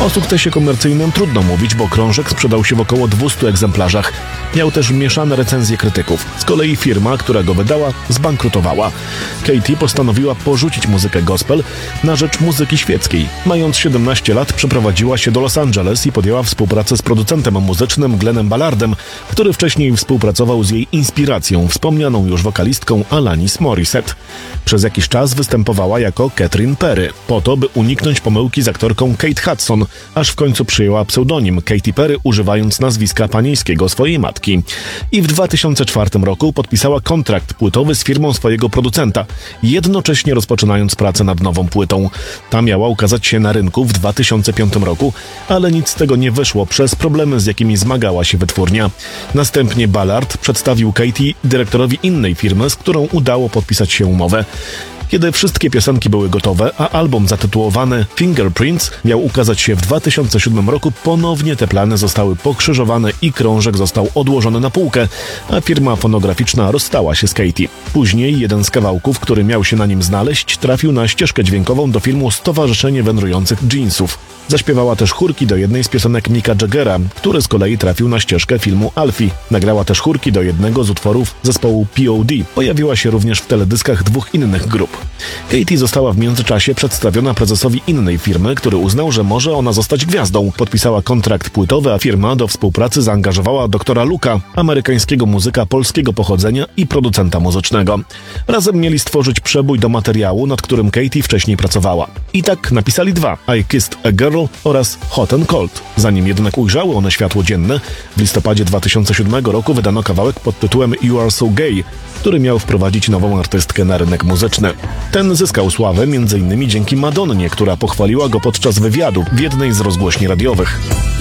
O sukcesie komercyjnym trudno mówić, bo krążek sprzedał się w około 200 egzemplarzach. Miał też mieszane recenzje krytyków. Z kolei firma, która go wydała, zbankrutowała. Katy postanowiła porzucić muzykę gospel na rzecz muzyki świeckiej. Mając 17 lat przeprowadziła się do Los Angeles i podjęła współpracę z producentem muzycznym Glennem Ballardem, który wcześniej współpracował z jej inspiracją, wspomnianą już wokalistką Alanis Morissette. Przez jakiś czas występowała jako Catherine Perry, po to, by uniknąć pomyłki z aktorką Kate Hudson, aż w końcu przyjęła pseudonim Katy Perry, używając nazwiska panieńskiego swojej matki. I w 2004 roku podpisała kontrakt płytowy z firmą swojego producenta, jednocześnie rozpoczynając pracę nad nową płytą. Ta miała ukazać się na rynku w 2005 roku, ale nic z tego nie wyszło przez problemy, z jakimi zmagała się wytwórnia. Następnie Ballard przedstawił Katy dyrektorowi innej firmy, z którą udało podpisać się umowę. Kiedy wszystkie piosenki były gotowe, a album zatytułowany Fingerprints miał ukazać się w 2007 roku, ponownie te plany zostały pokrzyżowane i krążek został odłożony na półkę, a firma fonograficzna rozstała się z Katy. Później jeden z kawałków, który miał się na nim znaleźć, trafił na ścieżkę dźwiękową do filmu Stowarzyszenie Wędrujących Jeansów. Zaśpiewała też chórki do jednej z piosenek Micka Jaggera, który z kolei trafił na ścieżkę filmu Alfie. Nagrała też chórki do jednego z utworów zespołu POD. Pojawiła się również w teledyskach dwóch innych grup. Katy została w międzyczasie przedstawiona prezesowi innej firmy, który uznał, że może ona zostać gwiazdą. Podpisała kontrakt płytowy, a firma do współpracy zaangażowała doktora Luka, amerykańskiego muzyka polskiego pochodzenia i producenta muzycznego. Razem mieli stworzyć przebój do materiału, nad którym Katy wcześniej pracowała. I tak napisali dwa: I Kissed a Girl oraz Hot and Cold. Zanim jednak ujrzały one światło dzienne, w listopadzie 2007 roku wydano kawałek pod tytułem You Are So Gay, który miał wprowadzić nową artystkę na rynek muzyczny. Ten zyskał sławę m.in. dzięki Madonnie, która pochwaliła go podczas wywiadu w jednej z rozgłośni radiowych.